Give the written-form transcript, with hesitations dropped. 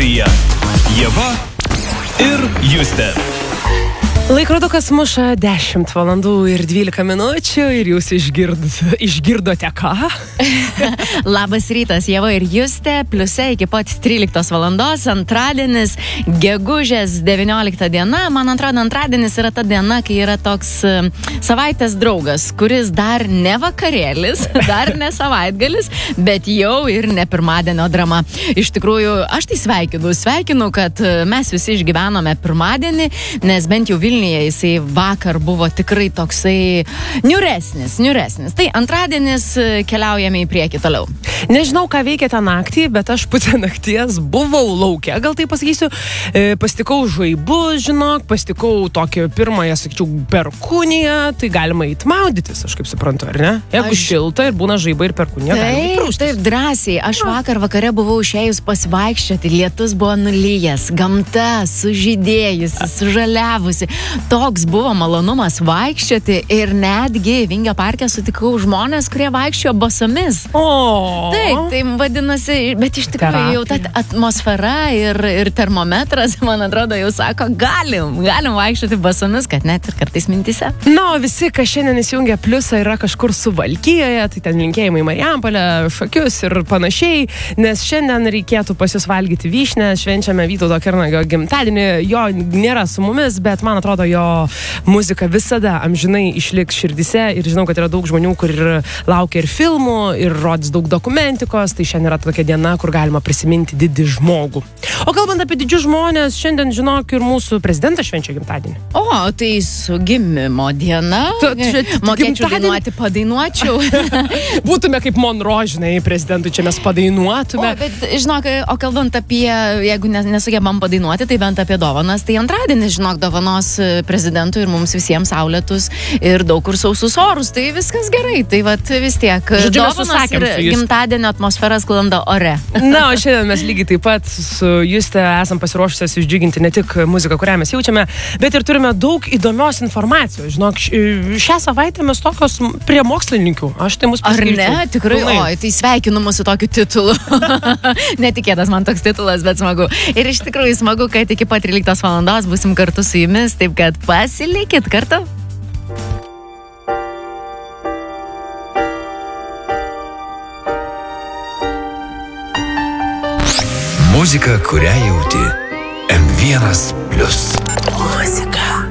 eteryje Ieva ir Justė. Laikrodukas muša 10 valandų ir 12 minučių ir jūs išgirdote ką? Labas rytas, Ieva ir Justė, pliuse iki pat 13 valandos, antradienis, gegužės 19 diena. Man atrodo, antradienis yra ta diena, kai yra toks savaitės draugas, kuris dar ne vakarėlis, dar ne savaitgalis, bet jau ir ne pirmadienio drama. Iš tikrųjų, aš tai sveikinu, kad mes visi išgyvenome pirmadienį, nes bent jau Vilniuje jisai vakar buvo tikrai toksai niuresnis. Tai antradienis keliaujame į priekį toliau. Nežinau, ką veikėte naktį, bet aš pusę nakties buvau lauke, gal tai pasakysiu, pasitikau žaibus, žinok, pasitikau tokį pirmąją, sakyčiau, perkūniją, tai galima eit maudytis, aš kaip suprantu, ar ne? Jeigu šilta ir būna žaibai ir perkūnija, galima praustis. Taip, drąsiai. Aš vakare buvau išėjus pasivaikščioti, lietus buvo nulyjęs, gamta sužydėjusi, sužaliavusi. Toks buvo malonumas vaikščioti ir netgi Vingio parke sutikau žmonės, kurie vaikščiojo basomis. Taip, tai vadinasi, bet iš tikrųjų jau ta atmosfera ir termometras, man atrodo, jau sako, galim vaikščioti basomis, kad net ir kartais mintise. Na, visi, kas šiandien įsijungia pliusą, yra kažkur Suvalkijoje, tai ten linkėjimai Marijampolę, Šakius ir panašiai, nes šiandien reikėtų pas jūs valgyti vyšnę, švenčiame Vytauto Kernagio gimtadienį, jo nėra su mumis, bet man atrodo, jo muzika visada amžinai išliks širdise ir žinau, kad yra daug žmonių, kur laukia ir filmų, ir rodys daug dokumentikos, tai šiandien yra tokia diena, kur galima prisiminti didį žmogų. O kalbant apie didžius žmonės, šiandien, žinok, ir mūsų prezidentas švenčia gimtadienį. O, tai su gimimo diena. Mokėčiau dainuoti, padainuočiau. Būtume kaip Monro, žinai, prezidentui čia mes padainuotume. O, bet, žinok, o kalbant apie, jeigu nesugebam padainuoti, tai bent apie dovanas, tai antradienis, žinok, dovanos prezidentui ir mums visiems saulėtus ir daug kur sausus orus, tai viskas gerai, tai vat vis tiek. Žodžiu, dovanas ir gimtadienio atmosfera sklando ore. Na, o šiandien mes lygiai taip pat su Juste esam pasiruošusios išdžiuginti ne tik muziką, kurią mes jaučiame, bet ir turime daug įdomios informacijos. Žinok, šią savaitę mes tokios prie mokslininkių. Aš tai mus paskirčiau. Ar ne? Tikrai, oi, tai sveikinu mūsų tokiu titulu. Netikėtas man toks titulas, bet smagu. Ir iš tikrųjų smagu, kad iki pat 13 valandos būsim kartu su jumis, taip kad pasilikit kartu. Muzika, kurią jauti. M1+. Muzika.